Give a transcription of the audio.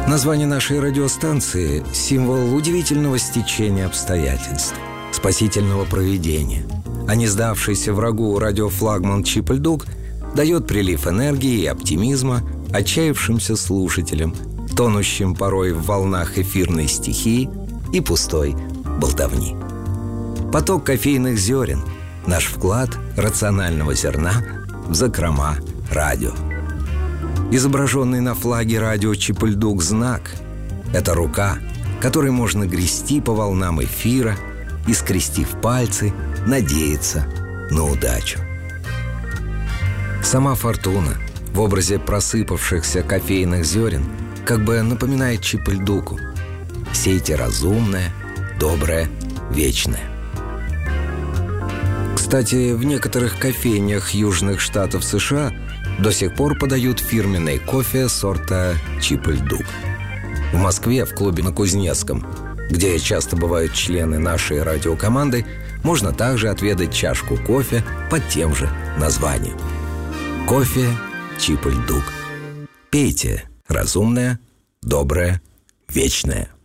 Название нашей радиостанции – символ удивительного стечения обстоятельств, спасительного провидения. А не сдавшийся врагу радиофлагман Чип-Ль-Дук дает прилив энергии и оптимизма отчаявшимся слушателям, тонущим порой в волнах эфирной стихии и пустой болтовни. Поток кофейных зерен – наш вклад рационального зерна в закрома радио. Изображенный на флаге радио Чип-Ль-Дук знак – это рука, которой можно грести по волнам эфира и, скрестив пальцы, надеяться на удачу. Сама фортуна в образе просыпавшихся кофейных зерен как бы напоминает Чип-Ль-Дуку: сейте разумное, доброе, вечное. Кстати, в некоторых кофейнях южных штатов США до сих пор подают фирменный кофе сорта Чип-Ль-Дук. В Москве, в клубе на Кузнецком, где часто бывают члены нашей радиокоманды, можно также отведать чашку кофе под тем же названием. Кофе Чип-Ль-Дук. Пейте разумное, доброе, вечное.